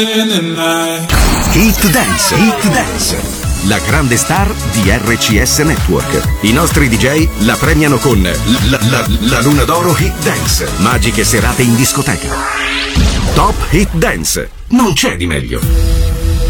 Hit Dance, Hit Dance, la grande star di RCS Network. I nostri DJ la premiano con la Luna d'Oro Hit Dance, magiche serate in discoteca. Top Hit Dance, non c'è di meglio.